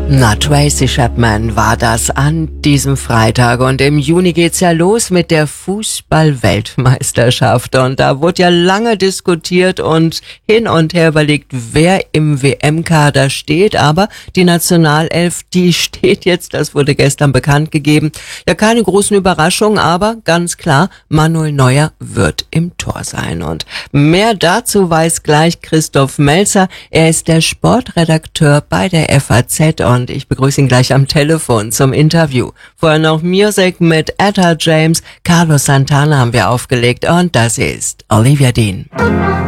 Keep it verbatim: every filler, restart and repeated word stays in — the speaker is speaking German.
Na, Tracy Chapman war das an diesem Freitag und im Juni geht's ja los mit der Fußball-Weltmeisterschaft und da wurde ja lange diskutiert und hin und her überlegt, wer im W M-Kader steht, aber die Nationalelf, die steht jetzt, das wurde gestern bekannt gegeben. Ja, keine großen Überraschungen, aber ganz klar, Manuel Neuer wird im Tor sein und mehr dazu weiß gleich Christoph Melzer. Er ist der Sportredakteur bei der F A Z und Und ich begrüße ihn gleich am Telefon zum Interview. Vorher noch Music mit Etta James, Carlos Santana haben wir aufgelegt und das ist Olivia Dean.